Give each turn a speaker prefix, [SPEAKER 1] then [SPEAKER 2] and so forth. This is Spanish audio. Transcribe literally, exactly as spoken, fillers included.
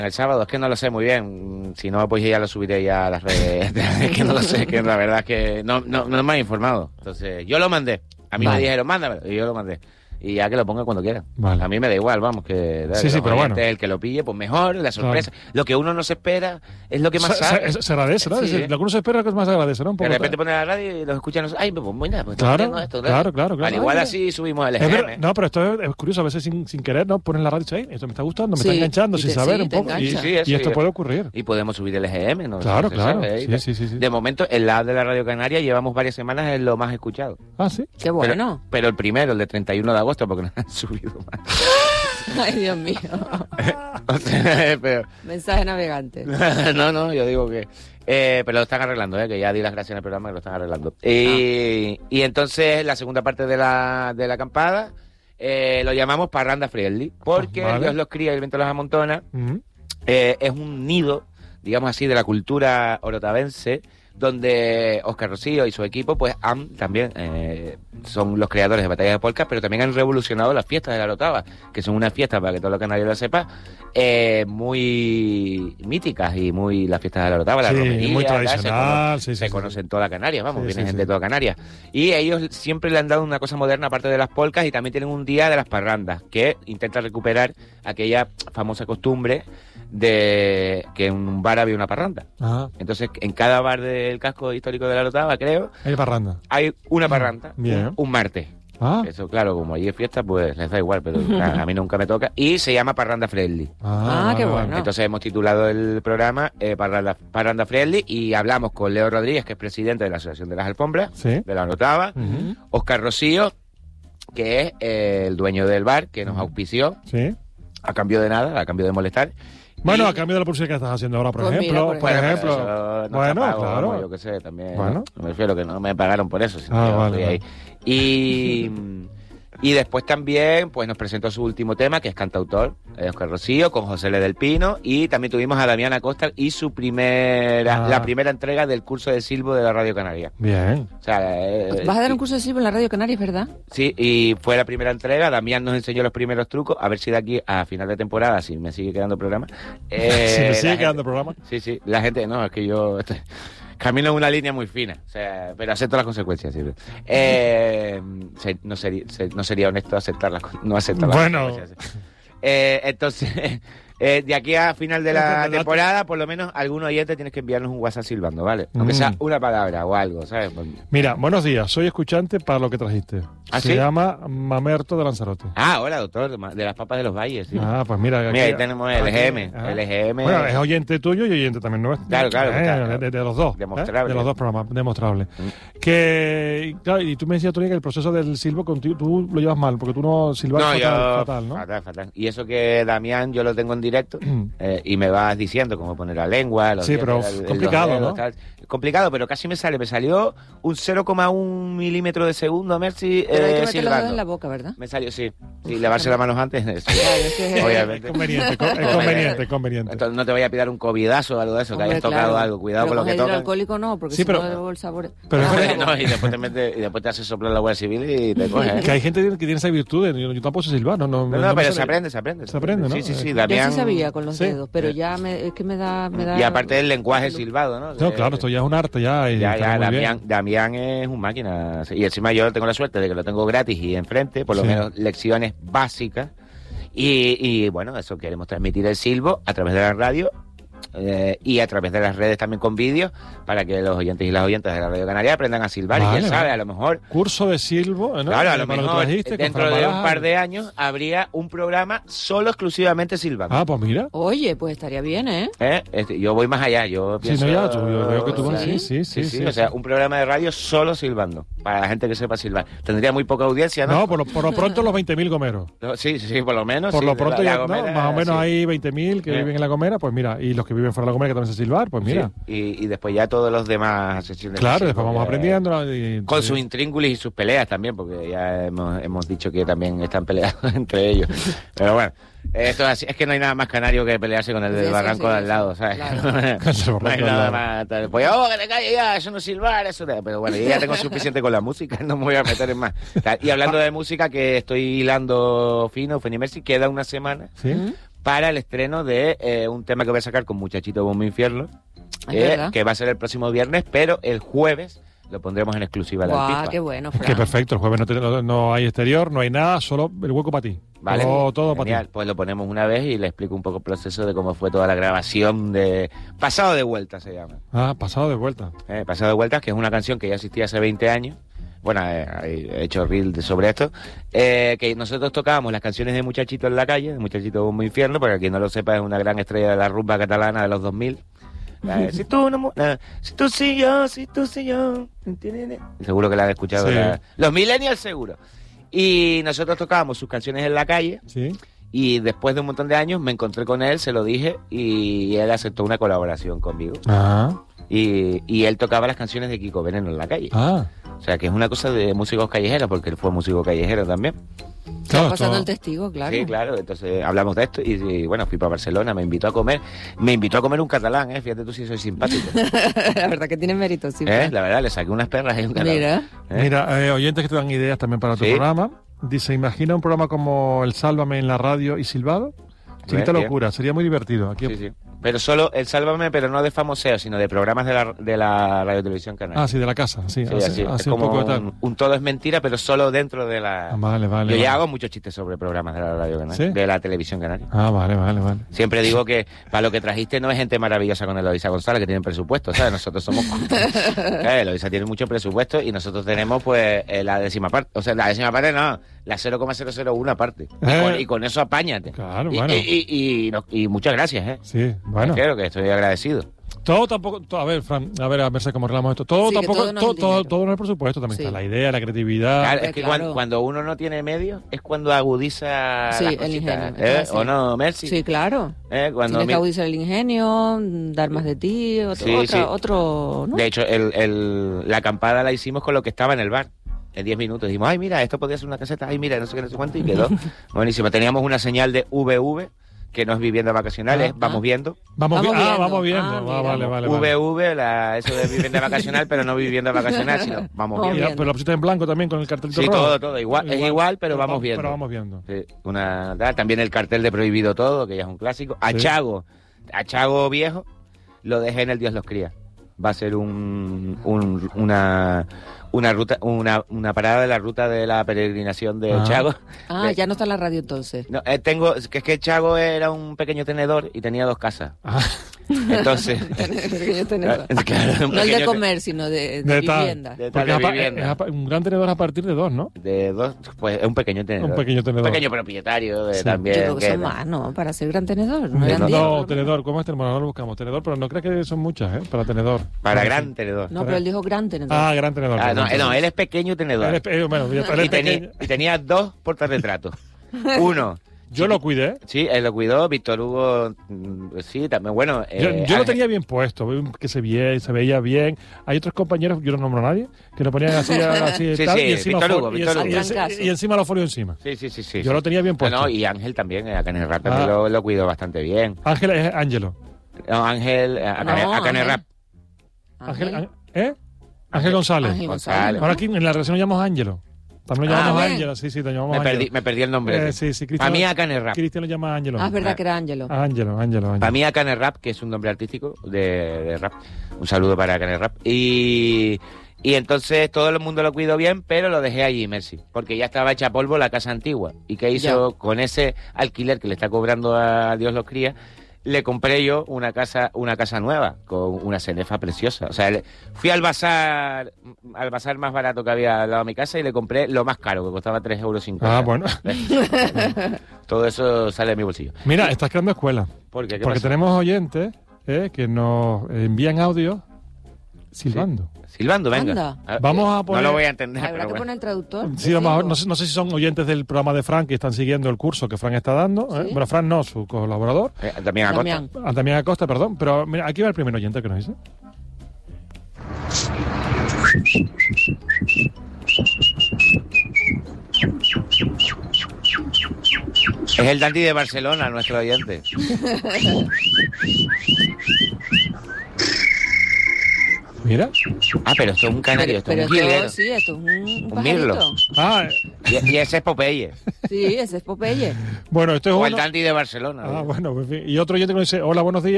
[SPEAKER 1] El sábado, es que no lo sé muy bien. Si no, pues ya lo subiré ya a las redes. Es que no lo sé, que la verdad es que no, no, no me han informado. Entonces, yo lo mandé. A mí vale. me dijeron, mándamelo, y yo lo mandé. Y ya que lo ponga cuando quiera. Vale. A mí me da igual, vamos, que
[SPEAKER 2] sí, sí, pero bueno.
[SPEAKER 1] el que lo pille, pues mejor, la sorpresa. Claro. Lo que uno no se espera es lo que más
[SPEAKER 2] se,
[SPEAKER 1] sabe.
[SPEAKER 2] Se, se agradece, ¿no? Sí, es decir, lo que uno se espera es lo que más agradece, ¿no? Un poco
[SPEAKER 1] de repente ponen la radio y los escuchan, ay, pues mira, pues
[SPEAKER 2] claro,
[SPEAKER 1] tengo esto,
[SPEAKER 2] claro, claro, claro.
[SPEAKER 1] Al igual
[SPEAKER 2] ay,
[SPEAKER 1] así subimos el E G M.
[SPEAKER 2] Ver, no, pero esto es, es curioso, a veces sin, sin querer, ¿no? Ponen la radio y dicen, esto me está gustando, me sí, está enganchando, sin te, saber sí, un poco. Y, sí, y esto puede ocurrir.
[SPEAKER 1] Y podemos subir el E G M, ¿no?
[SPEAKER 2] Claro, claro.
[SPEAKER 1] Sabe,
[SPEAKER 2] sí, sí, sí, sí.
[SPEAKER 1] De momento, el lab de la Radio Canaria llevamos varias semanas en lo más escuchado.
[SPEAKER 2] Ah, sí.
[SPEAKER 3] Qué bueno.
[SPEAKER 1] Pero, pero el primero, el de treinta y uno de agosto, porque no han subido más.
[SPEAKER 3] Ay, Dios mío.
[SPEAKER 1] O sea, pero...
[SPEAKER 3] Mensaje navegante.
[SPEAKER 1] no, no, yo digo que... Eh, pero lo están arreglando, ¿eh? Que ya di las gracias en el programa que lo están arreglando. Y, ah. y entonces, la segunda parte de la, de la acampada eh, lo llamamos Parranda Friendly, porque ah, vale. Dios los cría y el viento los amontona. Uh-huh. eh, es un nido, digamos así, de la cultura orotavense, donde Óscar Rocío y su equipo pues han también eh, son los creadores de Batallas de Polka, pero también han revolucionado las fiestas de la Orotava, que son unas fiestas, para que todo lo que nadie lo sepa, eh, muy míticas y muy las fiestas de la Orotava,
[SPEAKER 2] sí,
[SPEAKER 1] la romería,
[SPEAKER 2] muy tradicional,
[SPEAKER 1] se,
[SPEAKER 2] sí,
[SPEAKER 1] se
[SPEAKER 2] sí,
[SPEAKER 1] conocen
[SPEAKER 2] sí.
[SPEAKER 1] toda Canarias, vamos,
[SPEAKER 2] sí,
[SPEAKER 1] vienen
[SPEAKER 2] sí,
[SPEAKER 1] gente
[SPEAKER 2] sí.
[SPEAKER 1] de toda Canarias. Y ellos siempre le han dado una cosa moderna aparte de las polcas, y también tienen un día de las parrandas, que intenta recuperar aquella famosa costumbre de que en un bar había una parranda.
[SPEAKER 2] Ajá.
[SPEAKER 1] Entonces, en cada bar del casco histórico de la Orotava, creo,
[SPEAKER 2] hay parranda.
[SPEAKER 1] Hay una parranda,
[SPEAKER 2] Bien.
[SPEAKER 1] un, un martes.
[SPEAKER 2] Ah.
[SPEAKER 1] Eso, claro, como allí es fiesta, pues les da igual, pero a, a mí nunca me toca. Y se llama Parranda Friendly.
[SPEAKER 3] Ah, ah qué bueno.
[SPEAKER 1] Entonces hemos titulado el programa eh, Parranda, Parranda Friendly, y hablamos con Leo Rodríguez, que es presidente de la Asociación de las Alfombras,
[SPEAKER 2] sí.
[SPEAKER 1] de la Orotava,
[SPEAKER 2] uh-huh.
[SPEAKER 1] Óscar Rocío, que es eh, el dueño del bar, que nos
[SPEAKER 2] uh-huh.
[SPEAKER 1] auspició,
[SPEAKER 2] sí.
[SPEAKER 1] a cambio de nada, a cambio de molestar.
[SPEAKER 2] Bueno,
[SPEAKER 1] y...
[SPEAKER 2] a cambio de la publicidad que estás haciendo ahora, por
[SPEAKER 3] pues
[SPEAKER 2] ejemplo.
[SPEAKER 3] Mira, por,
[SPEAKER 2] por
[SPEAKER 3] ejemplo.
[SPEAKER 2] ejemplo.
[SPEAKER 1] No
[SPEAKER 2] bueno,
[SPEAKER 1] pago,
[SPEAKER 2] claro.
[SPEAKER 1] Vamos, yo qué sé, también.
[SPEAKER 2] Bueno.
[SPEAKER 1] Me refiero que no me pagaron por eso. Sino
[SPEAKER 2] Ah,
[SPEAKER 1] que
[SPEAKER 2] vale,
[SPEAKER 1] fui
[SPEAKER 2] vale.
[SPEAKER 1] ahí. Y, y después también pues nos presentó su último tema, que es cantautor, Óscar Rocío, con José L. del Pino. Y también tuvimos a Damián Acosta y su primera,
[SPEAKER 2] ah.
[SPEAKER 1] la primera entrega del curso de silbo de la Radio Canaria.
[SPEAKER 2] Bien.
[SPEAKER 1] O sea, eh,
[SPEAKER 3] ¿Vas a dar
[SPEAKER 1] y,
[SPEAKER 3] un curso de silbo en la Radio Canaria, verdad?
[SPEAKER 1] Sí, y fue la primera entrega. Damián nos enseñó los primeros trucos. A ver si de aquí a final de temporada, si me sigue quedando programa. Eh,
[SPEAKER 2] si me sigue
[SPEAKER 1] gente,
[SPEAKER 2] quedando programa.
[SPEAKER 1] Sí, sí. La gente, no, es que yo estoy, camino en una línea muy fina. O sea, pero acepto las consecuencias. ¿Sí? Eh, se, no, sería, se, no sería honesto aceptar las, no aceptar las
[SPEAKER 2] bueno.
[SPEAKER 1] consecuencias. Eh, entonces, eh, de aquí a final de la temporada, por lo menos algún oyente tienes que enviarnos un WhatsApp silbando, ¿vale? Aunque mm. sea una palabra o algo, ¿sabes?
[SPEAKER 2] Mira, buenos días, soy escuchante para lo que trajiste.
[SPEAKER 1] ¿Ah,
[SPEAKER 2] Se
[SPEAKER 1] sí?
[SPEAKER 2] llama Mamerto de Lanzarote.
[SPEAKER 1] Ah, hola, doctor, de las papas de los valles. ¿Sí?
[SPEAKER 2] Ah, pues mira.
[SPEAKER 1] Mira,
[SPEAKER 2] aquí,
[SPEAKER 1] ahí tenemos el E G M.
[SPEAKER 2] Ah.
[SPEAKER 1] El E G M.
[SPEAKER 2] Bueno, es oyente tuyo y oyente también nuestro.
[SPEAKER 1] Claro, claro.
[SPEAKER 2] Eh,
[SPEAKER 1] claro.
[SPEAKER 2] De, de, de los dos.
[SPEAKER 1] Demostrable.
[SPEAKER 2] ¿eh? De los dos programas, demostrable. Mm. Que, claro, y tú me decías, Tony, que el proceso del silbo contigo, tú lo llevas mal, porque tú no silbas
[SPEAKER 1] no,
[SPEAKER 2] fatal,
[SPEAKER 1] yo,
[SPEAKER 2] fatal, ¿no?
[SPEAKER 1] Fatal, fatal. Y eso que Damián yo lo tengo en directo eh, y me vas diciendo cómo poner la lengua. Los
[SPEAKER 2] sí,
[SPEAKER 1] dientes,
[SPEAKER 2] pero
[SPEAKER 1] el,
[SPEAKER 2] complicado,
[SPEAKER 1] dedos,
[SPEAKER 2] ¿no?
[SPEAKER 1] Tal. Complicado, pero casi me sale. Me salió un cero coma uno milímetro de segundo, Mercy,
[SPEAKER 3] pero hay que
[SPEAKER 1] eh,
[SPEAKER 3] meter los dedos en la boca, ¿verdad?
[SPEAKER 1] Me salió, sí. Sí, lavarse las manos antes. Sí,
[SPEAKER 3] claro, es que
[SPEAKER 1] obviamente.
[SPEAKER 2] Es conveniente, es conveniente, es conveniente.
[SPEAKER 1] Entonces, no te voy a pillar un covidazo o algo de eso,
[SPEAKER 3] Hombre,
[SPEAKER 1] que hayas tocado
[SPEAKER 3] claro.
[SPEAKER 1] algo. Cuidado
[SPEAKER 3] pero
[SPEAKER 1] con lo que
[SPEAKER 3] toca.
[SPEAKER 1] tocas.
[SPEAKER 3] alcohólico no, porque
[SPEAKER 2] sí,
[SPEAKER 3] si
[SPEAKER 2] pero,
[SPEAKER 3] no luego el sabor...
[SPEAKER 2] Pero
[SPEAKER 1] no, no, y después te metes, y después te haces soplar la Guardia Civil y te coges. ¿eh?
[SPEAKER 2] Que hay gente que tiene esa virtud, yo, yo tampoco sé silbar, no, no,
[SPEAKER 1] no, no,
[SPEAKER 2] no
[SPEAKER 1] pero
[SPEAKER 2] sale.
[SPEAKER 1] se aprende, se aprende.
[SPEAKER 2] Se aprende, ¿no?
[SPEAKER 1] Sí, sí, sí.
[SPEAKER 3] Yo
[SPEAKER 1] Damián...
[SPEAKER 3] sí sabía con los
[SPEAKER 2] sí.
[SPEAKER 3] dedos, pero ya me, es que me da, me da...
[SPEAKER 1] Y aparte del lenguaje silbado, ¿no?
[SPEAKER 2] No, claro, esto ya es un arte ya. Y
[SPEAKER 1] ya, ya,
[SPEAKER 2] muy
[SPEAKER 1] Damián,
[SPEAKER 2] bien.
[SPEAKER 1] Damián es un máquina. Y encima yo tengo la suerte de que lo tengo gratis y enfrente, por lo
[SPEAKER 2] sí.
[SPEAKER 1] menos lecciones básicas. Y, y bueno, eso queremos transmitir el silbo a través de la radio eh, y a través de las redes también con vídeos para que los oyentes y las oyentes de la Radio Canaria aprendan a silbar.
[SPEAKER 2] Vale,
[SPEAKER 1] y quién sabe,
[SPEAKER 2] vale.
[SPEAKER 1] a lo mejor...
[SPEAKER 2] Curso de silbo, ¿no?
[SPEAKER 1] Claro, a lo
[SPEAKER 2] Para
[SPEAKER 1] mejor
[SPEAKER 2] trajiste,
[SPEAKER 1] dentro de un par de años habría un programa solo exclusivamente silbando.
[SPEAKER 2] Ah, pues mira.
[SPEAKER 3] Oye, pues estaría bien, ¿eh?
[SPEAKER 1] ¿Eh? Este, yo voy más allá, yo pienso...
[SPEAKER 2] Sí, no, ya, yo, yo veo que tú vas...
[SPEAKER 3] Sí.
[SPEAKER 2] Sí, sí,
[SPEAKER 1] Sí,
[SPEAKER 2] sí.
[SPEAKER 1] sí,
[SPEAKER 2] sí,
[SPEAKER 1] o sea,
[SPEAKER 2] sí.
[SPEAKER 1] un programa de radio solo silbando, para la gente que sepa silbar. Tendría muy poca audiencia, ¿no?
[SPEAKER 2] No, por lo, por lo pronto los veinte mil gomeros.
[SPEAKER 1] No, sí, sí, por lo menos.
[SPEAKER 2] Por
[SPEAKER 1] sí,
[SPEAKER 2] lo pronto
[SPEAKER 1] la,
[SPEAKER 2] ya,
[SPEAKER 1] la
[SPEAKER 2] ¿no?
[SPEAKER 1] Gomera,
[SPEAKER 2] Más o menos
[SPEAKER 1] sí.
[SPEAKER 2] hay veinte mil que
[SPEAKER 1] Sí.
[SPEAKER 2] viven en La Gomera, pues mira, y los que viven fuera de La Gomera que también se silbar, pues mira.
[SPEAKER 1] Sí, y, y después ya todos los demás sesiones.
[SPEAKER 2] Claro,
[SPEAKER 1] de
[SPEAKER 2] después vamos
[SPEAKER 1] ya,
[SPEAKER 2] aprendiendo. Y,
[SPEAKER 1] con
[SPEAKER 2] sí.
[SPEAKER 1] sus intríngulis y sus peleas también, porque ya hemos, hemos dicho que también están peleados entre ellos. Pero bueno, esto es así, es que no hay nada más canario que pelearse con el del
[SPEAKER 3] Sí,
[SPEAKER 1] barranco
[SPEAKER 3] sí,
[SPEAKER 1] de al
[SPEAKER 3] sí,
[SPEAKER 1] lado, ¿sabes?
[SPEAKER 3] claro.
[SPEAKER 1] No hay nada más tal. Pues, oh, que te calles ya, eso no es silbar, eso de... Pero bueno, yo ya tengo suficiente con la música, no me voy a meter en más. Y hablando de música, que estoy hilando fino, Fenimersi, queda una semana
[SPEAKER 2] ¿Sí?
[SPEAKER 1] para el estreno de eh, un tema que voy a sacar con Muchachito Bombo Infierno,
[SPEAKER 3] Es
[SPEAKER 1] eh,
[SPEAKER 3] verdad.
[SPEAKER 1] que va a ser el próximo viernes, pero el jueves lo pondremos en exclusiva a la
[SPEAKER 3] Guau,
[SPEAKER 1] Alpifa.
[SPEAKER 3] qué bueno, Fran.
[SPEAKER 2] Que perfecto, el jueves no, te- no- no hay exterior, no hay nada, solo el hueco para ti.
[SPEAKER 1] Vale,
[SPEAKER 2] Todo, todo para
[SPEAKER 1] genial.
[SPEAKER 2] ti.
[SPEAKER 1] Pues lo ponemos una vez y le explico un poco el proceso de cómo fue toda la grabación de Pasado de Vuelta, se llama.
[SPEAKER 2] Ah, pasado de vuelta.
[SPEAKER 1] Eh, Pasado de Vueltas, que es una canción que ya existía hace veinte años. Bueno, eh, he hecho reel de- sobre esto. Eh, que nosotros tocábamos las canciones de Muchachito en la calle, de Muchachito Bombo Infierno, porque quien no lo sepa es una gran estrella de la rumba catalana de los dos mil. La de, si tú no mu- la- si tú sí yo, si tú sí yo. Seguro que la han escuchado.
[SPEAKER 2] Sí.
[SPEAKER 1] la- los millennials seguro. Y nosotros tocábamos sus canciones en la calle.
[SPEAKER 2] Sí.
[SPEAKER 1] Y después de un montón de años me encontré con él, se lo dije y él aceptó una colaboración conmigo.
[SPEAKER 2] Ah,
[SPEAKER 1] Y, y él tocaba las canciones de Kiko Veneno en la calle.
[SPEAKER 2] ah.
[SPEAKER 1] O sea, que es una cosa de músicos callejeros, porque él fue músico callejero también.
[SPEAKER 3] Está pasando
[SPEAKER 2] esto-
[SPEAKER 3] el testigo, claro.
[SPEAKER 1] Sí, claro. Entonces hablamos de esto y, y, bueno, fui para Barcelona, me invitó a comer. Me invitó a comer un catalán, ¿eh? Fíjate tú si soy simpático.
[SPEAKER 3] La verdad que tiene mérito, sí.
[SPEAKER 1] ¿Eh?
[SPEAKER 3] Fran.
[SPEAKER 1] La verdad, le saqué unas perras y un catalán.
[SPEAKER 3] Mira.
[SPEAKER 1] ¿Eh?
[SPEAKER 2] Mira, eh, oyentes que te dan ideas también para tu
[SPEAKER 1] Sí.
[SPEAKER 2] programa. Dice, imagina un programa como el Sálvame en la radio y Silbado. Chiquita
[SPEAKER 1] Bien,
[SPEAKER 2] locura, sería muy divertido. Aquí...
[SPEAKER 1] Sí, sí. Pero solo el Sálvame, pero no de famoseo, sino de programas de la, de la Radio Televisión Canaria.
[SPEAKER 2] Ah, sí, de la casa. Sí,
[SPEAKER 1] Sí,
[SPEAKER 2] así,
[SPEAKER 1] así,
[SPEAKER 2] así
[SPEAKER 1] es
[SPEAKER 2] un
[SPEAKER 1] como
[SPEAKER 2] poco de tal.
[SPEAKER 1] un, un todo es mentira, pero solo dentro de la...
[SPEAKER 2] Ah, vale, vale.
[SPEAKER 1] Yo
[SPEAKER 2] vale.
[SPEAKER 1] ya hago muchos chistes sobre programas de la Radio Canaria,
[SPEAKER 2] ¿Sí?
[SPEAKER 1] de la Televisión Canaria.
[SPEAKER 2] Ah, vale, vale, vale.
[SPEAKER 1] Siempre digo que para lo que trajiste no es gente maravillosa con Eloisa González, que tienen presupuesto, ¿sabes? Nosotros somos... ¿Sabes? Eloisa tiene mucho presupuesto y nosotros tenemos, pues, eh, la décima parte. O sea, la décima parte no, la cero coma cero cero uno parte. Y,
[SPEAKER 2] Eh.
[SPEAKER 1] con, y con eso apáñate.
[SPEAKER 2] Claro,
[SPEAKER 1] y,
[SPEAKER 2] bueno.
[SPEAKER 1] y, y, y no- y muchas gracias, ¿eh?
[SPEAKER 2] Sí, bueno.
[SPEAKER 1] Creo que estoy agradecido.
[SPEAKER 2] Todo tampoco, todo- a ver, Fran, a ver, a ver si cómo arreglamos esto. Todo
[SPEAKER 3] Sí, que
[SPEAKER 2] tampoco,
[SPEAKER 3] todo no es
[SPEAKER 2] todo,
[SPEAKER 3] el
[SPEAKER 2] todo,
[SPEAKER 3] dinero.
[SPEAKER 2] todo no es presupuesto, también
[SPEAKER 3] Sí.
[SPEAKER 2] está la idea, la creatividad.
[SPEAKER 1] Claro,
[SPEAKER 3] hombre,
[SPEAKER 1] es que
[SPEAKER 3] claro.
[SPEAKER 1] Cuando, cuando uno no tiene medios es cuando agudiza
[SPEAKER 3] Sí,
[SPEAKER 1] las
[SPEAKER 3] el
[SPEAKER 1] cositas,
[SPEAKER 3] ingenio,
[SPEAKER 1] ¿eh?
[SPEAKER 3] es así.
[SPEAKER 1] ¿O no, Mercy?
[SPEAKER 3] Sí, claro.
[SPEAKER 1] ¿Eh? Cuando
[SPEAKER 3] Tienes
[SPEAKER 1] mi-
[SPEAKER 3] que agudizar el ingenio, dar más de ti, otro,
[SPEAKER 1] Sí,
[SPEAKER 3] otra-
[SPEAKER 1] sí.
[SPEAKER 3] otro, ¿no?
[SPEAKER 1] De hecho, el, el- la acampada la hicimos con lo que estaba en el bar. En diez minutos dijimos, ay, mira, esto podría ser una caseta, ay, mira, no sé qué, no sé cuánto, y quedó buenísimo. Teníamos una señal de V V, que no es vivienda vacacional,
[SPEAKER 2] Ah,
[SPEAKER 1] es vamos
[SPEAKER 3] ah.
[SPEAKER 1] viendo.
[SPEAKER 2] Vamos,
[SPEAKER 3] Vamos
[SPEAKER 2] vi- ah,
[SPEAKER 3] viendo.
[SPEAKER 2] vamos viendo.
[SPEAKER 3] Ah,
[SPEAKER 2] Ah,
[SPEAKER 3] mira.
[SPEAKER 2] vale, vale, vale.
[SPEAKER 1] V V, la, eso de vivienda vacacional, pero no vivienda vacacional, sino vamos
[SPEAKER 3] Vamos
[SPEAKER 2] Y
[SPEAKER 1] viendo.
[SPEAKER 2] ya,
[SPEAKER 3] viendo.
[SPEAKER 2] pero lo pusiste en blanco también con el cartelito
[SPEAKER 1] Sí,
[SPEAKER 2] rojo.
[SPEAKER 1] todo, todo, igual, es igual, pero vamos
[SPEAKER 2] va-
[SPEAKER 1] viendo.
[SPEAKER 2] Pero vamos viendo.
[SPEAKER 1] Sí, una, tal, también el cartel de Prohibido Todo, que ya es un clásico. A
[SPEAKER 2] Sí.
[SPEAKER 1] Chago, a Chago viejo, lo dejé en El Dios los cría. Va a ser un, un- una, una ruta, una, una parada de la ruta de la peregrinación de
[SPEAKER 2] Ah.
[SPEAKER 1] Chago.
[SPEAKER 3] Ah,
[SPEAKER 1] Eh,
[SPEAKER 3] ya no está en la radio entonces.
[SPEAKER 1] No, eh, tengo, que es que Chago era un pequeño tenedor y tenía dos casas.
[SPEAKER 2] Ah,
[SPEAKER 1] Entonces,
[SPEAKER 3] Pequeño tenedor.
[SPEAKER 1] claro, un
[SPEAKER 3] No el de
[SPEAKER 1] pequeño
[SPEAKER 3] comer, sino de, de
[SPEAKER 2] De tal.
[SPEAKER 3] vivienda.
[SPEAKER 1] de,
[SPEAKER 2] porque
[SPEAKER 1] tal,
[SPEAKER 2] es
[SPEAKER 1] de
[SPEAKER 2] a pa-
[SPEAKER 1] vivienda.
[SPEAKER 2] es a pa- un gran tenedor a partir de dos, ¿no?
[SPEAKER 1] De dos, pues es un pequeño tenedor.
[SPEAKER 2] Un pequeño tenedor.
[SPEAKER 1] Un pequeño propietario de
[SPEAKER 2] Sí.
[SPEAKER 1] también.
[SPEAKER 3] Yo creo que
[SPEAKER 1] que-
[SPEAKER 3] son más, ¿no? Para ser gran tenedor. No
[SPEAKER 2] No,
[SPEAKER 3] eran
[SPEAKER 1] no,
[SPEAKER 3] diez, por lo menos.
[SPEAKER 2] tenedor, ¿cómo es tenedor? Ahora lo buscamos. Tenedor, pero no creo que son muchas, ¿eh? Para tenedor.
[SPEAKER 1] Para
[SPEAKER 2] Sí.
[SPEAKER 1] gran tenedor.
[SPEAKER 3] No, pero él dijo gran tenedor.
[SPEAKER 2] Ah, gran tenedor.
[SPEAKER 1] Ah, no,
[SPEAKER 2] perdón.
[SPEAKER 1] eh, no, él es pequeño tenedor.
[SPEAKER 2] Él es pe- eh, bueno, ya está, él es
[SPEAKER 1] y, tenía,
[SPEAKER 2] pequeño.
[SPEAKER 1] y tenía dos portarretratos. Uno.
[SPEAKER 2] Yo lo cuidé.
[SPEAKER 1] Sí, él lo cuidó. Víctor Hugo, mm, sí, también. Bueno,
[SPEAKER 2] Yo,
[SPEAKER 1] eh,
[SPEAKER 2] yo lo
[SPEAKER 1] Ángel-
[SPEAKER 2] tenía bien puesto, que se veía, se veía bien. Hay otros compañeros, yo no nombro a nadie, que lo ponían así, así
[SPEAKER 1] Sí,
[SPEAKER 2] tal,
[SPEAKER 1] sí,
[SPEAKER 2] y, encima
[SPEAKER 1] Víctor
[SPEAKER 2] fo-
[SPEAKER 1] Hugo,
[SPEAKER 2] y,
[SPEAKER 1] Víctor
[SPEAKER 2] enci-
[SPEAKER 1] Hugo.
[SPEAKER 2] y enci-
[SPEAKER 3] Trancazo.
[SPEAKER 2] y encima lo folio encima.
[SPEAKER 1] Sí, sí, sí, sí.
[SPEAKER 2] Yo
[SPEAKER 1] sí.
[SPEAKER 2] lo tenía bien
[SPEAKER 1] No,
[SPEAKER 2] puesto.
[SPEAKER 1] no, y Ángel también, eh, a Canes Rap también
[SPEAKER 2] Ah.
[SPEAKER 1] lo, lo cuidó bastante bien.
[SPEAKER 2] Ángel es Ángelo.
[SPEAKER 1] No, Ángel, eh, a,
[SPEAKER 3] No,
[SPEAKER 1] Canes- a Canes
[SPEAKER 3] Ángel.
[SPEAKER 1] Rap.
[SPEAKER 2] Ángel,
[SPEAKER 3] Ángel.
[SPEAKER 2] ¿eh? Ángel González.
[SPEAKER 3] Ángel
[SPEAKER 1] González.
[SPEAKER 3] González.
[SPEAKER 2] Ahora aquí en la relación lo llamamos Ángelo. También lo
[SPEAKER 1] Ah,
[SPEAKER 2] llamamos
[SPEAKER 3] bien.
[SPEAKER 2] Ángelo, sí, sí, te llamamos
[SPEAKER 1] Me
[SPEAKER 2] Ángelo.
[SPEAKER 1] perdí, me perdí el nombre.
[SPEAKER 2] Eh, sí, sí,
[SPEAKER 1] Para
[SPEAKER 2] Cristian.
[SPEAKER 1] mí a Canes Rap.
[SPEAKER 2] Cristian lo llama Ángelo.
[SPEAKER 3] Ah, es verdad que era Ángelo.
[SPEAKER 2] Ángelo, Ángelo, Ángelo.
[SPEAKER 1] Para mí a Canes Rap, que es un nombre artístico de, de rap. Un saludo para Canes Rap. Y, y entonces todo el mundo lo cuidó bien, pero lo dejé allí, Mercy. Porque ya estaba hecha polvo la casa antigua. ¿Y qué hizo
[SPEAKER 3] Ya.
[SPEAKER 1] con ese alquiler que le está cobrando a Dios los cría? Le compré yo una casa una casa nueva con una cenefa preciosa. O sea, le- fui al bazar al bazar más barato que había al lado de mi casa y le compré lo más caro, que costaba tres euros cincuenta.
[SPEAKER 2] Ah, bueno.
[SPEAKER 1] Todo eso sale de mi bolsillo.
[SPEAKER 2] Mira, estás creando escuela.
[SPEAKER 1] ¿Por qué? ¿Qué
[SPEAKER 2] Porque
[SPEAKER 1] pasa?
[SPEAKER 2] tenemos oyentes eh, que nos envían audio silbando.
[SPEAKER 1] Silbando, venga.
[SPEAKER 3] Anda.
[SPEAKER 1] Ah,
[SPEAKER 2] Vamos a
[SPEAKER 1] No
[SPEAKER 2] poner-
[SPEAKER 1] lo voy a entender,
[SPEAKER 3] Habrá
[SPEAKER 1] pero
[SPEAKER 3] que
[SPEAKER 1] bueno.
[SPEAKER 3] poner el traductor.
[SPEAKER 2] Sí, a lo mejor,
[SPEAKER 3] Decirlo.
[SPEAKER 2] no, sé, no sé si son oyentes del programa de Fran que están siguiendo el curso que Fran está dando. ¿eh?
[SPEAKER 3] Sí.
[SPEAKER 2] Bueno, Fran no, su colaborador.
[SPEAKER 1] Eh, también a
[SPEAKER 3] Damián.
[SPEAKER 2] Ah, también Acosta, perdón. Pero mira, aquí va el primer oyente que nos dice.
[SPEAKER 1] Es el Dandy de Barcelona, nuestro oyente.
[SPEAKER 2] Mira.
[SPEAKER 1] Ah, pero esto es un canario, esto
[SPEAKER 3] Pero
[SPEAKER 1] es un jilguero.
[SPEAKER 3] esto, sí, esto es un,
[SPEAKER 1] Un mirlo.
[SPEAKER 3] pajarito.
[SPEAKER 2] Ah,
[SPEAKER 1] Y, y ese es Popeye.
[SPEAKER 3] Sí, ese es Popeye.
[SPEAKER 2] bueno, esto es
[SPEAKER 1] O el
[SPEAKER 2] uno...
[SPEAKER 1] Dandy de Barcelona.
[SPEAKER 2] Ah,
[SPEAKER 1] ¿eh?
[SPEAKER 2] bueno, en fin. Y otro oyente que nos dice, hola, buenos días.